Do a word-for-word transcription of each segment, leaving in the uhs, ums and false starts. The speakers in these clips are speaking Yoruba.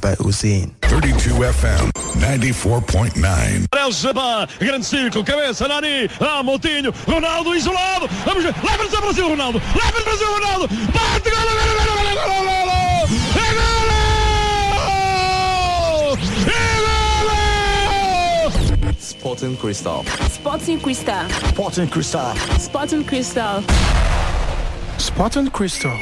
by Hussein. thirty-two F M, ninety-four point nine. Seba, grande círculo, cabeça, Nani, ah, Moutinho, Ronaldo isolado, vamos ver, leva para o Brasil, Ronaldo, leva para o Brasil, Ronaldo, bate, gol, gol, gol, gol, gol, gol, gol, Sporting Cristal. Sporting Cristal. Sporting Cristal. Sporting Cristal. Sporting Cristal.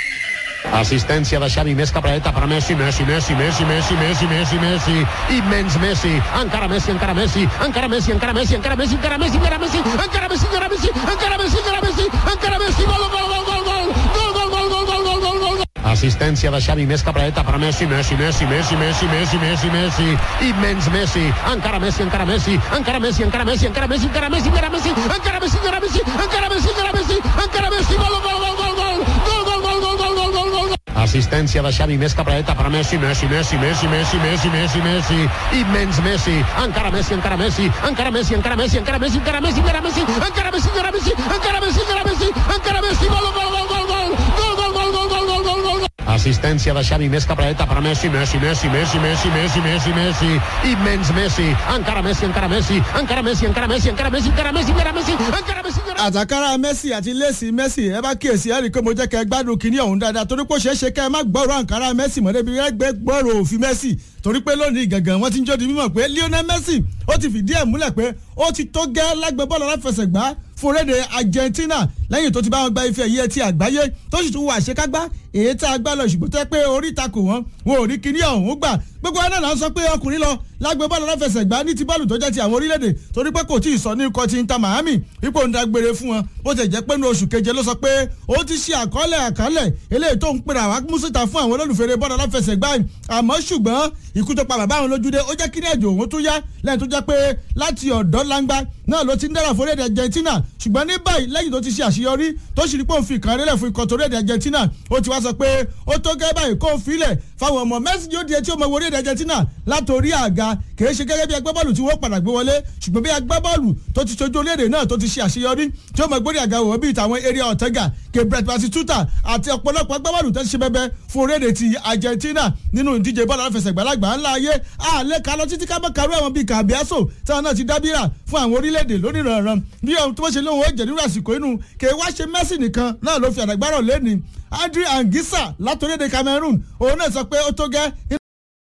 Assistència de Xavi, més capradeta per Messi, Messi, Messi, Messi, Messi, Messi, Messi, Messi, immens Messi, encara Messi, encara Messi, encara Messi, encara Messi, encara Messi, encara Messi, encara Messi, encara Messi, encara Messi, encara Messi, encara Messi, encara Messi, gol, gol, gol, gol, gol, gol, gol, gol, gol, gol, gol, gol, gol. Assistència de Xavi, més capradeta per Messi, Messi, Messi, Messi, Messi, Messi, Messi, Messi, immens Messi, encara Messi, encara Messi, encara Messi, encara Messi, encara Messi, encara Messi, encara Messi, encara Messi, encara Messi, encara Messi, encara Messi, encara Messi, gol, gol, gol, gol, gol, gol, gol, gol, gol, gol, gol, gol, gol. Assistència de Xavi, més capradeta per Messi, Messi, Messi, Messi, Messi, Messi, Messi, Messi, immens Messi, encara Messi, encara Messi, encara Messi, encara Messi, encara Messi, encara Messi, encara Messi, encara Messi, encara Messi, encara Messi, encara Messi, encara Messi, gol, gol, gol, gol, gol, gol, gol, gol, gol, gol, gol, gol. Assistència de Xavi, més capradeta per Messi, Messi, Messi, Messi, Messi, Messi, Messi, Messi, immens Messi, encara Messi, encara Messi, encara Messi, encara Messi, encara Messi, encara Messi, encara Messi, encara Messi. àtàkárà Messi àti lẹ́sì Messi ẹ bá kíyèsí ẹ rí i pé mo jẹ́ kẹ́ ẹ gbádùn kínní ọ̀hún dáadáa torí pé ó ṣeé ṣe kẹ́ ẹ má gbọ́rọ̀ àǹkárá Messi mọ́ débi ẹgbẹ́ gbọ́rọ̀ òfin Messi torí pé lónìí gàngàn wọ́n ti ń jó di mímọ̀ pé Lionel Messi ó ti fìdí ẹ̀ múlẹ̀ pé ó ti tó gẹ́ lágbẹ́ bọ́ọ̀lù aláfẹsẹ̀gbá fún orílẹ̀-èdè Argentina lẹ́yìn tó ti bá wọn gba ife ẹ̀yẹ ti àgbáyé tó sì tún wọ àṣekágbá èyí tá a gbá lọ ṣùgbọ́n tẹ́ pé orí takò wọ́n wọn ò rí kíní ọ̀hún gbà gbogbo ẹ̀ náà là ń sọ pé ọkùnrin lọ lágbẹ́ bọ́ọ̀lù aláfẹsẹ̀gbá ní ti bọ́ọ̀lù tó jẹ́ ti àwọn orílẹ̀-èdè torí pé kò tí ì sọ ní ikọ̀ ti Inter Miami ipò ń dágbére fún wọn bó ti jẹ́ pé ní oṣù keje ló sọ pé ó ti ṣe àkọọ́lẹ̀ àkọọ́lẹ̀ eléyìí tó ń pèrè àwọn músítà fún àwọn olólùfẹ́ bọ́ọ̀lù aláfẹsẹ̀gbá àmọ́ ṣùgbọ́n ikú tó pa bàbá àwọn lójúdé ó jẹ́ kí ní ẹ̀jọ̀ òun tún yá lẹ́yìn tó jẹ́ pé láti ọ̀dọ́ langba náà ló ti ń dára fún orílẹ̀-èdè Argentina ṣùgbọ́n ní báyìí lẹ́yìn tó ti ṣe àṣeyọrí tó sì rí pé òun fi ìkànnì rẹ̀ fún ikọ̀ tó orílẹ̀-èdè Argentina ó ti wá sọ pé ó tó gẹ́ báyìí kó filẹ̀ fáwọn ọmọ Messi yóò di etí ọmọ orílẹ̀-èdè Argentina látòrí àga kìí ṣe gẹ́gẹ́ bí agbábọ́ọ̀lù tí wọ́n padà gbé wọlé ṣùgbọ́n bí agbábọ́ọ̀lù tó ti ṣojú orílẹ̀-èdè náà tó ti ṣe àṣeyọrí tí ó mọ gbórí àga wọ̀ bíi tàwọn Area Ortega Gabriel Batistuta àti ọ̀pọ̀lọpọ̀ agbábọ́ọ̀lù tó ti ṣe bẹbẹ fún orílẹ̀-èdè ti Argentina nínú ìdíje bọ́ọ̀lù aláfẹsẹ̀gbá lágbàá ńlá ayé àlẹ́ ká lọ títí ká bọ́ karú àwọn bíi Cabiaso táwọn náà ti dábìrà fún àwọn orílẹ̀-èdè lónìí rànran bí ohun tó ṣe lóhùn ó jẹ́ nínú àsìkò inú kì í wá ṣe Messi nìkan náà ló fi àdàgbárọ̀ lẹ́ni Adri Angisa látòrílẹ̀-èdè Cameroon òun náà sọ pé ó tó gẹ́